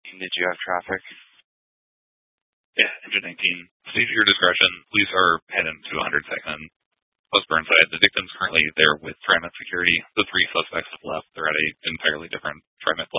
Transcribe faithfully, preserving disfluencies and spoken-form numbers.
Did you have traffic? Yeah, engine nineteen. Proceed at your discretion. Police are heading to one hundred second. West Burnside. The victim's currently there with TriMet security. The three suspects have left. They're at an entirely different TriMet